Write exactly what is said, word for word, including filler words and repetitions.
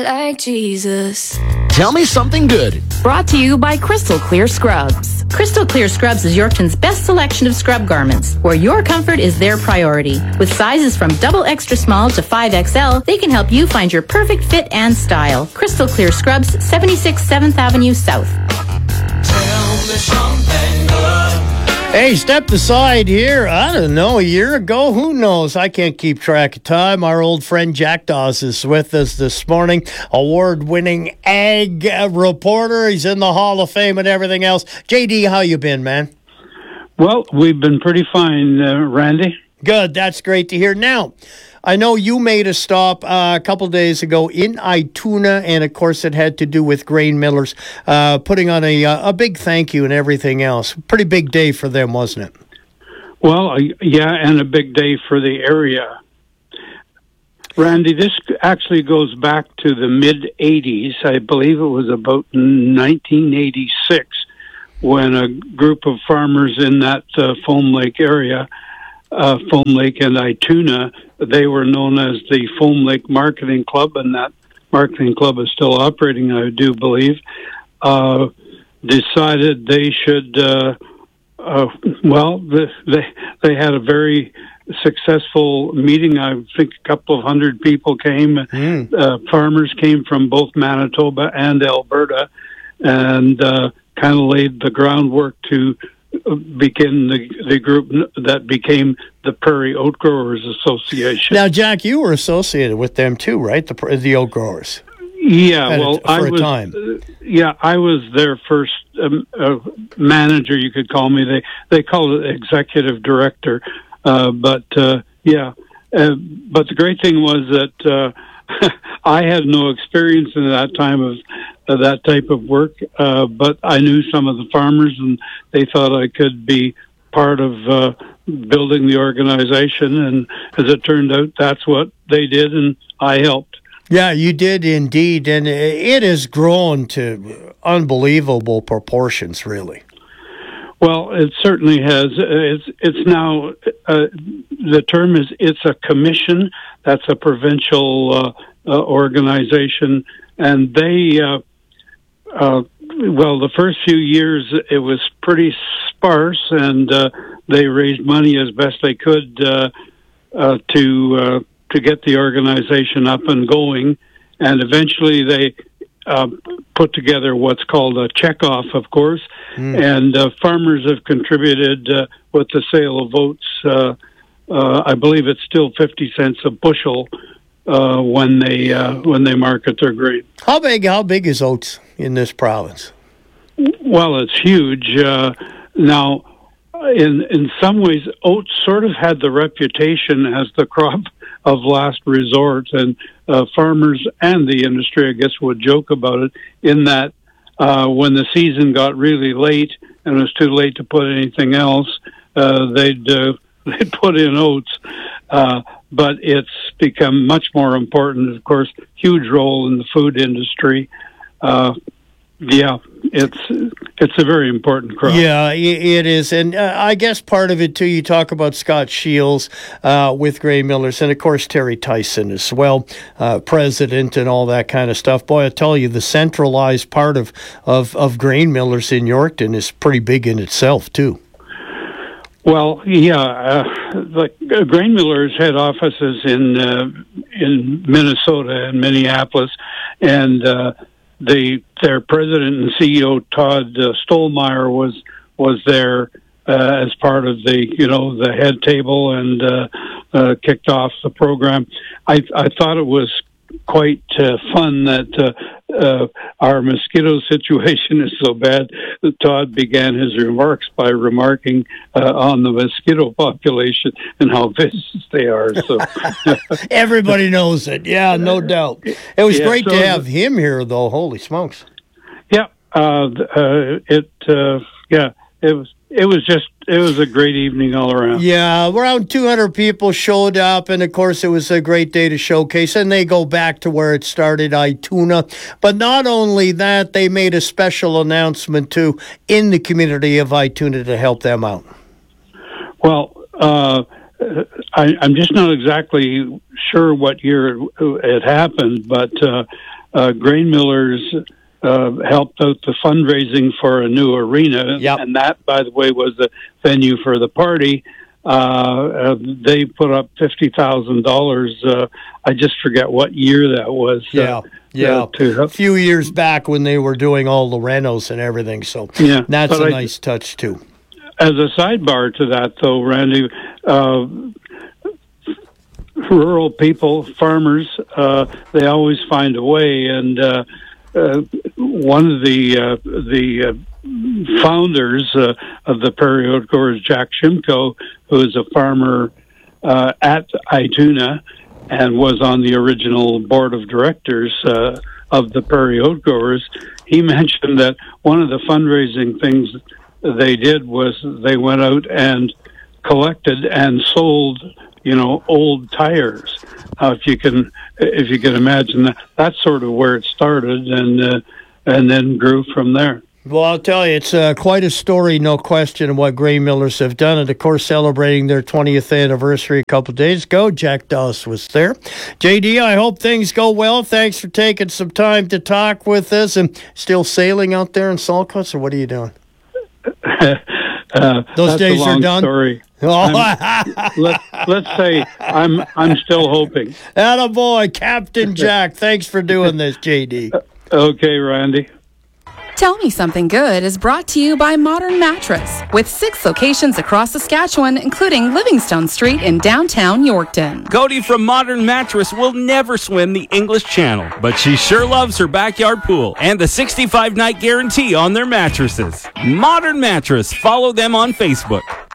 like Jesus. Tell me something good. Brought to you by Crystal Clear Scrubs. Crystal Clear Scrubs is Yorkton's best selection of scrub garments, where your comfort is their priority. With sizes from double extra small to five X L, they can help you find your perfect fit and style. Crystal Clear Scrubs, seventy-six seventh Avenue South. Tell me something good. Hey, stepped aside here, I don't know, a year ago, who knows? I can't keep track of time. Our old friend Jack Dawes is with us this morning, award-winning ag reporter. He's in the Hall of Fame and everything else. J D, how you been, man? Well, we've been pretty fine, uh, Randy. Good, that's great to hear. Now, I know you made a stop uh, a couple days ago in Ituna, and of course it had to do with grain millers uh, putting on a a big thank you and everything else. Pretty big day for them, wasn't it? Well, uh, yeah, and a big day for the area. Randy, this actually goes back to the mid-eighties. I believe it was about nineteen eighty-six when a group of farmers in that uh, Foam Lake area, uh, Foam Lake and Ituna, they were known as the Foam Lake Marketing Club, and that marketing club is still operating, I do believe, uh, decided they should, uh, uh, well, the, they, they had a very successful meeting. I think a couple of hundred people came. Mm. Uh, farmers came from both Manitoba and Alberta, and uh, kind of laid the groundwork to begin the the group that became the Prairie Oat Growers Association. Now, Jack, you were associated with them too, right? The the oat growers. Yeah, At well, a, for I a was. Time. Uh, yeah, I was their first um, uh, manager. You could call me. They they call it executive director. Uh, but uh, yeah, uh, but the great thing was that uh, I had no experience in that time of uh, that type of work, uh, but I knew some of the farmers, and they thought I could be part of uh, building the organization. And as it turned out, that's what they did, and I helped. Yeah, you did indeed, and it has grown to unbelievable proportions, really. Well, it certainly has. It's it's now uh, the term is it's a commission. That's a provincial uh, uh, organization, and they uh, uh, well, the first few years it was pretty sparse, and uh, they raised money as best they could uh, uh, to uh, to get the organization up and going, and eventually they. Uh, put together what's called a check-off, of course, mm. and uh, farmers have contributed uh, with the sale of oats. Uh, uh, I believe it's still fifty cents a bushel uh, when they uh, when they market their grain. How big? How big is oats in this province? Well, it's huge. Uh, now, in in some ways, oats sort of had the reputation as the crop of last resort, and uh, farmers and the industry, I guess, would joke about it in that uh, when the season got really late and it was too late to put anything else, uh, they'd uh, they'd put in oats. Uh, but it's become much more important, of course, huge role in the food industry. Uh, Yeah, it's it's a very important crop. Yeah, it is. And uh, I guess part of it, too, you talk about Scott Shields uh, with grain millers, and, of course, Terry Tyson as well, uh, president and all that kind of stuff. Boy, I tell you, the centralized part of, of, of grain millers in Yorkton is pretty big in itself, too. Well, yeah, uh, the uh, grain millers' head offices in, uh, in Minnesota and Minneapolis, and uh The their president and C E O Todd uh, Stolmeyer was was there uh, as part of the you know the head table and uh, uh, kicked off the program. I I thought it was quite uh, fun that uh, uh, our mosquito situation is so bad that Todd began his remarks by remarking uh, on the mosquito population and how vicious they are. So everybody knows it. Yeah, no doubt. It was yeah, great so to have him here, though. Holy smokes! Yeah, uh, uh, it uh, yeah it was. It was just, it was a great evening all around. Yeah, around two hundred people showed up, and of course it was a great day to showcase, and they go back to where it started, Ituna. But not only that, they made a special announcement, too, in the community of Ituna to help them out. Well, uh, I, I'm just not exactly sure what year it happened, but uh, uh, Grain Millers uh, helped out the fundraising for a new arena, Yep. and that, by the way, was the venue for the party. Uh, uh, they put up fifty thousand dollars. Uh, I just forget what year that was. Yeah, uh, yeah. uh, to, A few years back when they were doing all the renos and everything. So Yeah, that's but a I- nice touch too. As a sidebar to that, though, Randy, uh, rural people, farmers, uh, they always find a way. And uh, uh, one of the uh, the uh, founders uh, of the Prairie Oat Growers, Jack Shimko, who is a farmer uh, at Ituna and was on the original board of directors uh, of the Prairie Oat Growers, he mentioned that one of the fundraising things they did was they went out and collected and sold, you know, old tires. Uh, if you can, if you can imagine that, that's sort of where it started, and uh, and then grew from there. Well, I'll tell you, it's uh, quite a story, no question, of what Grain Millers have done. And, of course, celebrating their twentieth anniversary a couple of days ago. Jack Doss was there. J D, I hope things go well. Thanks for taking some time to talk with us. And still sailing out there in Saltcoats, or what are you doing? uh, Those that's days a are long done? Story. Oh, let, let's say I'm I'm still hoping. attaboy, Captain Jack. Thanks for doing this, J D. Okay, Randy. Tell Me Something Good is brought to you by Modern Mattress, with six locations across Saskatchewan, including Livingstone Street in downtown Yorkton. Cody from Modern Mattress will never swim the English Channel, but she sure loves her backyard pool and the sixty-five night guarantee on their mattresses. Modern Mattress. Follow them on Facebook.